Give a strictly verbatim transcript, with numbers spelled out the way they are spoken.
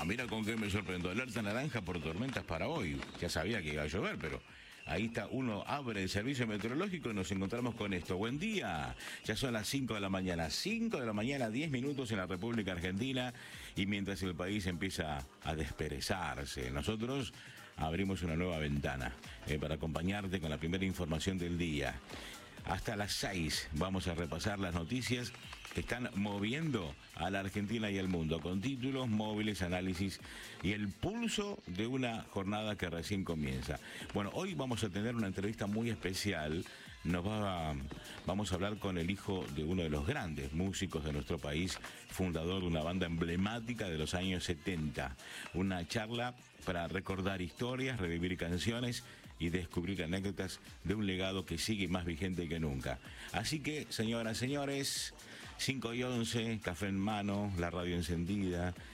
mira con qué me sorprendió. Alerta naranja por tormentas para hoy. Ya sabía que iba a llover, pero ahí está, uno abre el servicio meteorológico y nos encontramos con esto. Buen día, ya son las cinco de la mañana, cinco de la mañana, diez minutos en la República Argentina, y mientras el país empieza a desperezarse, nosotros abrimos una nueva ventana eh, para acompañarte con la primera información del día. Hasta las seis vamos a repasar las noticias que están moviendo a la Argentina y al mundo, con títulos, móviles, análisis y el pulso de una jornada que recién comienza. Bueno, hoy vamos a tener una entrevista muy especial. Nos va a, vamos a hablar con el hijo de uno de los grandes músicos de nuestro país, fundador de una banda emblemática de los años setenta. Una charla para recordar historias, revivir canciones y descubrir anécdotas de un legado que sigue más vigente que nunca. Así que, señoras, señores, cinco y once, café en mano, la radio encendida,